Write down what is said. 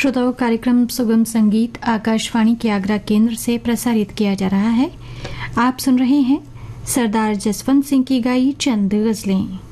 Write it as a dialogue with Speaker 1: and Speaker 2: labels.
Speaker 1: श्रोताओं, कार्यक्रम सुगम संगीत आकाशवाणी के आगरा केंद्र से प्रसारित किया जा रहा है। आप सुन रहे हैं सरदार जसवंत सिंह की गाई चंद गजलें।